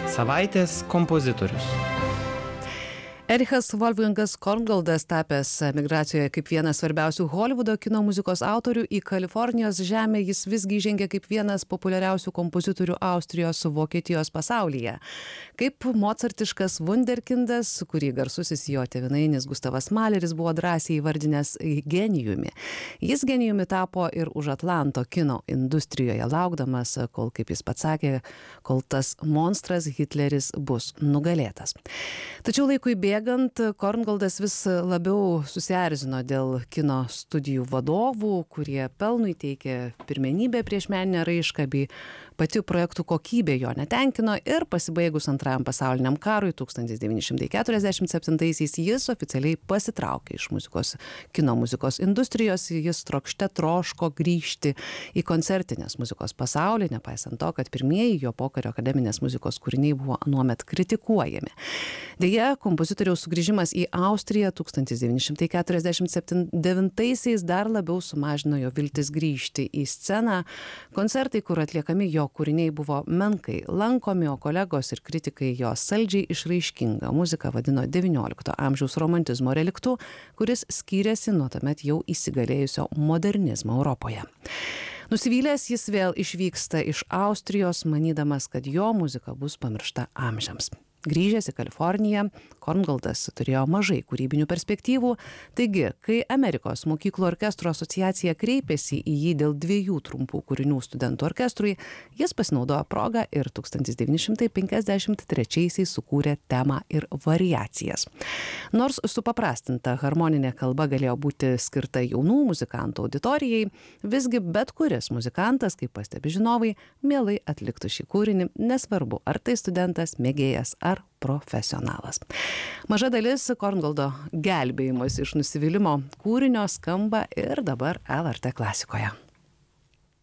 Savaitės kompozitorius. Erichas Wolfgangas Korngoldas, tapęs emigracijoje kaip vienas svarbiausių Holivudo kino muzikos autorių, į Kalifornijos žemę jis visgi įžengė kaip vienas populiariausių kompozitorių Austrijos Vokietijos pasaulyje. Kaip mocartiškas vunderkindas, kurį garsusis jo tėvynainis Gustavas Maleris buvo drąsiai įvardinęs genijumi. Jis genijumi tapo ir už Atlanto kino industrijoje, laukdamas, kol, kaip jis pats sakė, kol tas monstras Hitleris bus nugalėtas. Tačiau laikui bėgant, Korngoldas vis labiau susierzino dėl kino studijų vadovų, kurie pelnui teikė pirmenybę prieš meninę raišką, bei pati projektų kokybė jo netenkino, ir pasibaigus Antrajam pasauliniam karui 1947-aisiais jis oficialiai pasitraukė iš kino muzikos industrijos. Jis trokšte troško grįžti į koncertinės muzikos pasaulį, nepaisant to, kad pirmieji jo pokario akademinės muzikos kūriniai buvo anuomet kritikuojami. Deja, kompozitoriaus sugrįžimas į Austriją 1949-aisiais dar labiau sumažino jo viltis grįžti į sceną. Koncertai, kur atliekami jo kūriniai, buvo menkai lankomi, o kolegos ir kritikai jo saldžiai išraiškingą muziką vadino XIX amžiaus romantizmo reliktu, kuris skyrėsi nuo tuomet jau įsigalėjusio modernizmo Europoje. Nusivylęs jis vėl išvyksta iš Austrijos, manydamas, kad jo muzika bus pamiršta amžiams. Grįžęs į Kaliforniją, Korngoldas turėjo mažai kūrybinių perspektyvų, taigi, kai Amerikos mokyklų orkestrų asociacija kreipėsi į jį dėl 2 trumpų kūrinių studentų orkestrui, jis pasinaudojo progą ir 1953-aisiais sukūrė temą ir variacijas. Nors supaprastinta harmoninė kalba galėjo būti skirta jaunų muzikantų auditorijai, visgi bet kuris muzikantas, kaip pastebi žinovai, mielai atliktų šį kūrinį, nesvarbu, ar tai studentas, mėgėjas ar profesionalas. Maža dalis Korngoldo gelbėjimas iš nusivylimo kūrinio skamba ir dabar LRT klasikoje.